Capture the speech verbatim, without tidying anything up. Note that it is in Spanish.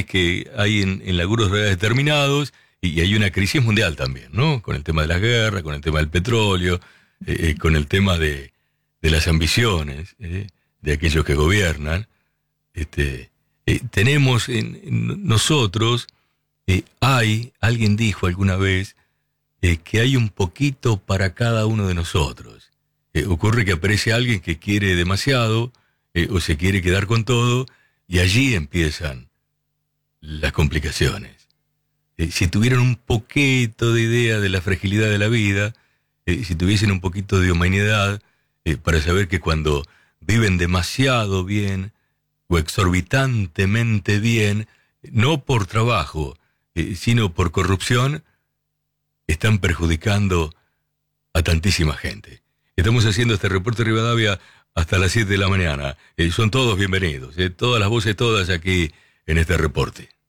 situaciones que hay en, en laburos determinados, y, y hay una crisis mundial también, ¿no? Con el tema de la guerra, con el tema del petróleo, eh, eh, con el tema de, de las ambiciones eh, de aquellos que gobiernan. Este, eh, tenemos en, en nosotros, eh, hay, alguien dijo alguna vez, eh, que hay un poquito para cada uno de nosotros. Eh, ocurre que aparece alguien que quiere demasiado, eh, o se quiere quedar con todo, y allí empiezan las complicaciones. Eh, si tuvieran un poquito de idea de la fragilidad de la vida, eh, si tuviesen un poquito de humanidad, eh, para saber que cuando viven demasiado bien, o exorbitantemente bien, no por trabajo, eh, sino por corrupción, están perjudicando a tantísima gente. Estamos haciendo este reporte de Rivadavia hasta las siete de la mañana. Eh, son todos bienvenidos, eh, todas las voces, todas aquí en este reporte.